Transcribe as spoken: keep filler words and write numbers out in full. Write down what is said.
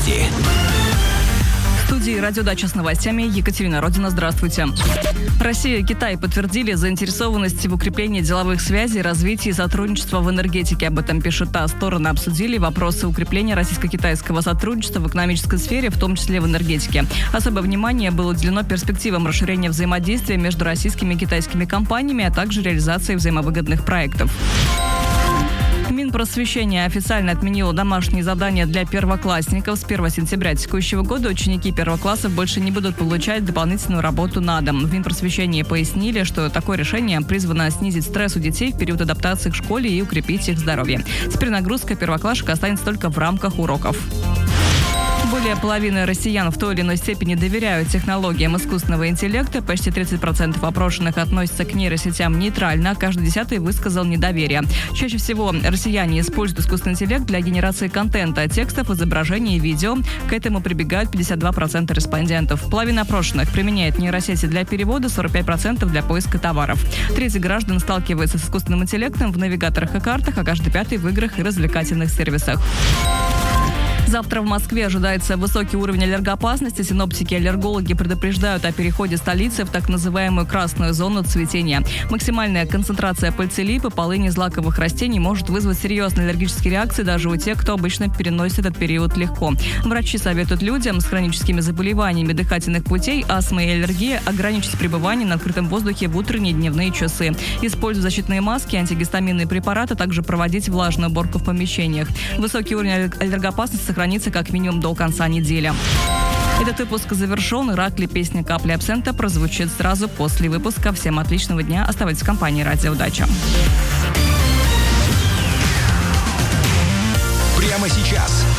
новости. В студии «Радио Дача» с новостями Екатерина Родина. Здравствуйте. Россия и Китай подтвердили заинтересованность в укреплении деловых связей, развитии сотрудничества в энергетике. Об этом пишет ТАСС. Стороны обсудили вопросы укрепления российско-китайского сотрудничества в экономической сфере, в том числе в энергетике. Особое внимание было уделено перспективам расширения взаимодействия между российскими и китайскими компаниями, а также реализации взаимовыгодных проектов. Минпросвещение официально отменило домашние задания для первоклассников. С первого сентября текущего года ученики первых классов больше не будут получать дополнительную работу на дом. В Минпросвещении пояснили, что такое решение призвано снизить стресс у детей в период адаптации к школе и укрепить их здоровье. Теперь нагрузка первоклашек останется только в рамках уроков. Более половины россиян в той или иной степени доверяют технологиям искусственного интеллекта. Почти тридцать процентов опрошенных относятся к нейросетям нейтрально, а каждый десятый высказал недоверие. Чаще всего россияне используют искусственный интеллект для генерации контента, текстов, изображений и видео. К этому прибегают пятьдесят два процента респондентов. Половина опрошенных применяет нейросети для перевода, сорок пять процентов для поиска товаров. Треть граждан сталкивается с искусственным интеллектом в навигаторах и картах, а каждый пятый в играх и развлекательных сервисах. Завтра в Москве ожидается высокий уровень аллергоопасности. Синоптики и аллергологи предупреждают о переходе столицы в так называемую красную зону цветения. Максимальная концентрация пыльцелипа, полыни, злаковых растений может вызвать серьезные аллергические реакции даже у тех, кто обычно переносит этот период легко. Врачи советуют людям с хроническими заболеваниями дыхательных путей, астмой и аллергией ограничить пребывание на открытом воздухе в утренние и дневные часы. Использовать защитные маски, антигистаминные препараты, а также проводить влажную уборку в помещениях. Высокий уровень аллергоопасности сохранится как минимум до конца недели. Этот выпуск завершен. Иракли, песня «Капли абсента» прозвучит сразу после выпуска. Всем отличного дня. Оставайтесь в компании «Радио Дача». Прямо сейчас